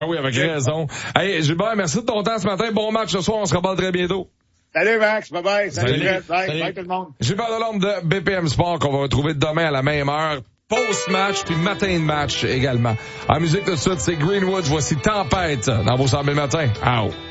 Oui, avec raison. Hey, Gilbert, merci de ton temps ce matin. Bon match ce soir. On se reparle très bientôt. Salut Max, bye-bye. Salut. Bye tout le monde. Gilbert Delorme de BPM Sport qu'on va retrouver demain à la même heure. Post-match, puis matin de match également. En musique tout de suite, c'est Greenwoods. Voici Tempête dans vos 100 000 matins. Out.